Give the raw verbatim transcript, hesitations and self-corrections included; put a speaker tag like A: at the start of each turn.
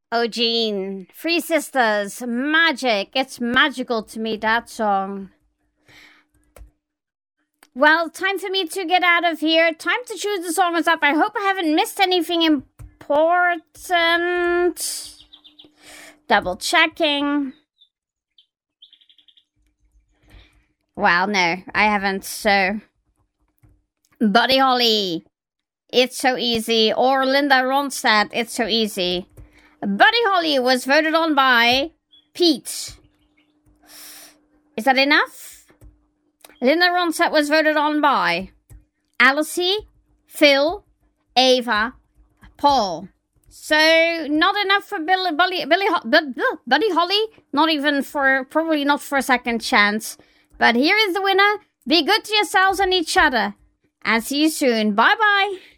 A: Oh, Jean. Three Sisters. Magic. It's magical to me, that song. Well, time for me to get out of here. Time to choose the songs up. I hope I haven't missed anything important. Double checking. Well, no, I haven't, so... Buddy Holly. It's so easy. Or Linda Ronstadt. It's so easy. Buddy Holly was voted on by Pete. Is that enough? Linda Ronstadt was voted on by Alicie, Phil, Ava, Paul. So, not enough for Billy, Billy, Billy, Buddy Holly. Not even for, probably not for a second chance. But here is the winner. Be good to yourselves and each other. And see you soon. Bye-bye.